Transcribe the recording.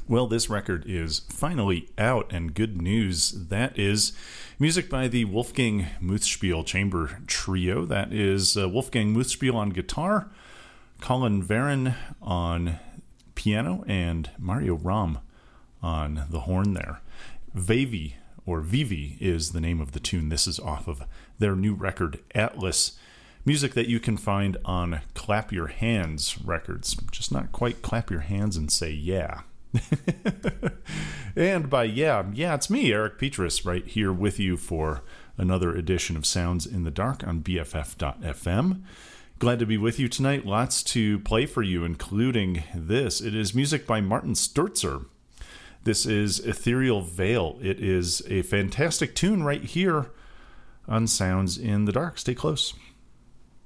Well, this record is finally out, and good news. That is music by the Wolfgang Muthspiel Chamber Trio. That is Wolfgang Muthspiel on guitar, Colin Varon on piano, and Mario Ram on the horn there. Vivi is the name of the tune. This is off of their new record, Atlas. Music that you can find on Clap Your Hands Records. Just not quite clap your hands and say yeah. And by yeah, it's me, Eric Petrus, right here with you for another edition of Sounds in the Dark on BFF.fm. Glad to be with you tonight. Lots to play for you, including this. It is music by Martin Sturzer. This is Ethereal Veil. It is a fantastic tune right here on Sounds in the Dark. Stay close.